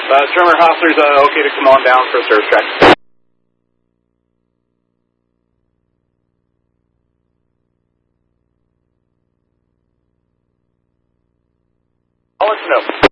Shermer Hostler's okay to come on down for a service track. I'll let you know.